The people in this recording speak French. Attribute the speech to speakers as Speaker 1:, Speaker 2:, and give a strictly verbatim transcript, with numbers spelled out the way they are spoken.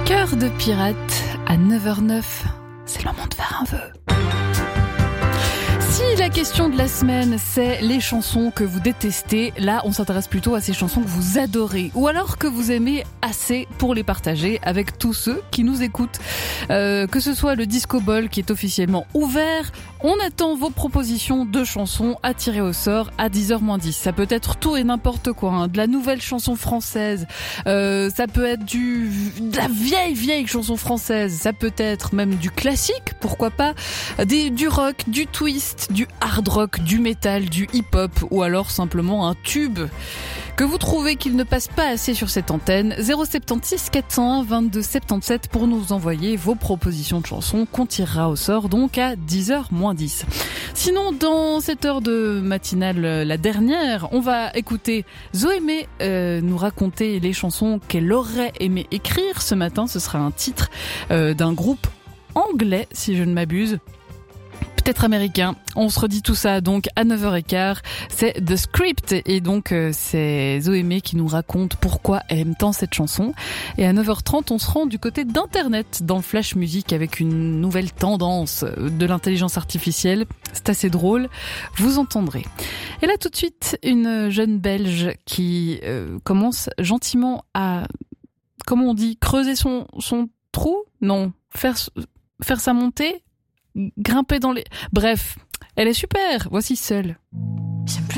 Speaker 1: Cœur de pirate à neuf heures neuf, c'est le moment de faire un vœu. Si la question de la semaine, c'est les chansons que vous détestez, là, on s'intéresse plutôt à ces chansons que vous adorez ou alors que vous aimez assez pour les partager avec tous ceux qui nous écoutent. Euh, que ce soit le Disco Ball qui est officiellement ouvert, on attend vos propositions de chansons à tirer au sort à dix heures moins dix. Ça peut être tout et n'importe quoi, hein. De la nouvelle chanson française, euh, ça peut être du, de la vieille, vieille chanson française, ça peut être même du classique, pourquoi pas, des, du rock, du twist, du hard rock, du métal, du hip-hop ou alors simplement un tube que vous trouvez qu'il ne passe pas assez sur cette antenne. Zéro sept six quatre zéro un vingt-deux soixante-dix pour nous envoyer vos propositions de chansons qu'on tirera au sort donc à dix heures moins dix. Sinon, dans cette heure de matinale, la dernière, on va écouter Zoémé euh, nous raconter les chansons qu'elle aurait aimé écrire. Ce matin, ce sera un titre euh, d'un groupe anglais, si je ne m'abuse. Peut-être américain. On se redit tout ça donc à neuf heures quinze. C'est The Script et donc euh, c'est Zoémé qui nous raconte pourquoi elle aime tant cette chanson. Et à neuf heures trente, on se rend du côté d'Internet dans le Flash Music avec une nouvelle tendance de l'intelligence artificielle. C'est assez drôle. Vous entendrez. Et là tout de suite, une jeune Belge qui euh, commence gentiment à, comment on dit, creuser son, son trou? Non. Faire, faire sa montée? Grimper dans les... Bref, elle est super. Voici Seule.
Speaker 2: J'aime plus